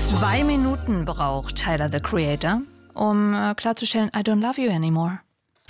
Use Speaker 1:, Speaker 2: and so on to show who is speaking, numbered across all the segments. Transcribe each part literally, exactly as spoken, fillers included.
Speaker 1: Zwei Minuten braucht Tyler, the Creator, um äh, klarzustellen, I don't love you anymore.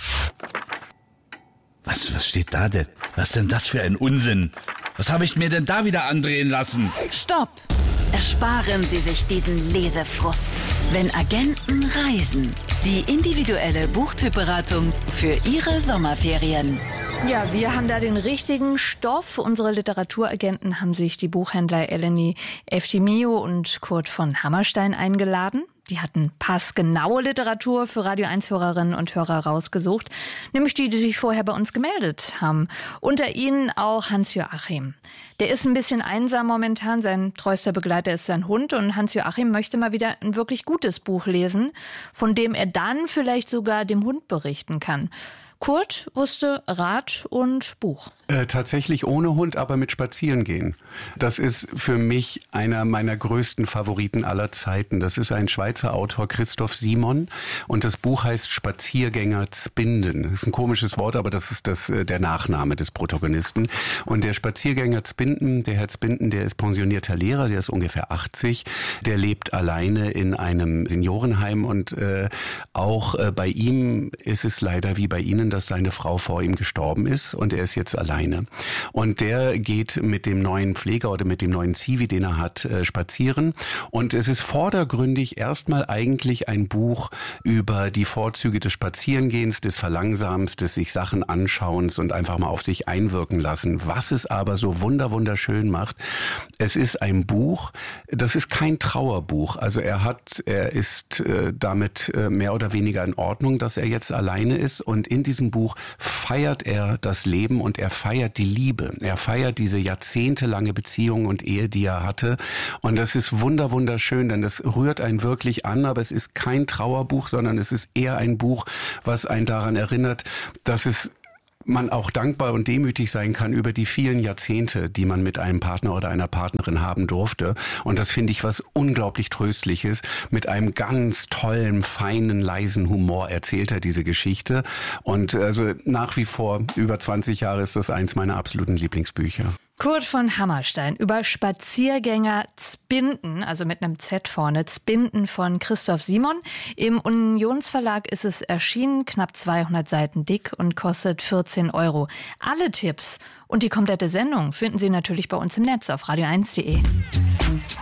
Speaker 2: Was, was steht da denn? Was denn das für ein Unsinn? Was habe ich mir denn da wieder andrehen lassen?
Speaker 3: Stopp! Ersparen Sie sich diesen Lesefrust. Wenn Agenten reisen. Die individuelle Buchtypberatung für Ihre Sommerferien.
Speaker 1: Ja, wir haben da den richtigen Stoff. Unsere Literaturagenten haben sich die Buchhändler Eleni Eftimiou und Kurt von Hammerstein eingeladen. Die hatten passgenaue Literatur für Radio eins-Hörerinnen und Hörer rausgesucht, nämlich die, die sich vorher bei uns gemeldet haben. Unter ihnen auch Hans-Joachim. Der ist ein bisschen einsam momentan, sein treuester Begleiter ist sein Hund und Hans-Joachim möchte mal wieder ein wirklich gutes Buch lesen, von dem er dann vielleicht sogar dem Hund berichten kann. Kurt wusste Rat und Buch.
Speaker 4: Äh, tatsächlich ohne Hund, aber mit Spazierengehen. Das ist für mich einer meiner größten Favoriten aller Zeiten. Das ist ein Schweizer Autor, Christoph Simon. Und das Buch heißt Spaziergänger Zbinden. Das ist ein komisches Wort, aber das ist das, äh, der Nachname des Protagonisten. Und der Spaziergänger Zbinden, der Herr Zbinden, der ist pensionierter Lehrer, der ist ungefähr achtzig. Der lebt alleine in einem Seniorenheim und äh, auch äh, bei ihm ist es leider wie bei Ihnen, dass seine Frau vor ihm gestorben ist und er ist jetzt alleine. Und der geht mit dem neuen Pfleger oder mit dem neuen Zivi, den er hat, äh, spazieren. Und es ist vordergründig erstmal eigentlich ein Buch über die Vorzüge des Spazierengehens, des Verlangsamens, des sich Sachen anschauens und einfach mal auf sich einwirken lassen. Was es aber so wunder wunderschön macht, es ist ein Buch, das ist kein Trauerbuch. Also er hat, er ist äh, damit äh, mehr oder weniger in Ordnung, dass er jetzt alleine ist und in diesem Buch feiert er das Leben und er feiert die Liebe. Er feiert diese jahrzehntelange Beziehung und Ehe, die er hatte. Und das ist wunder wunderschön, denn das rührt einen wirklich an, aber es ist kein Trauerbuch, sondern es ist eher ein Buch, was einen daran erinnert, dass es man auch dankbar und demütig sein kann über die vielen Jahrzehnte, die man mit einem Partner oder einer Partnerin haben durfte. Und das finde ich was unglaublich Tröstliches. Mit einem ganz tollen, feinen, leisen Humor erzählt er diese Geschichte. Und also nach wie vor, über zwanzig Jahre, ist das eins meiner absoluten Lieblingsbücher.
Speaker 1: Kurt von Hammerstein über Spaziergänger Zbinden, also mit einem Z vorne, Zbinden von Christoph Simon. Im Unionsverlag ist es erschienen, knapp zweihundert Seiten dick und kostet vierzehn Euro. Alle Tipps und die komplette Sendung finden Sie natürlich bei uns im Netz auf radio eins punkt de.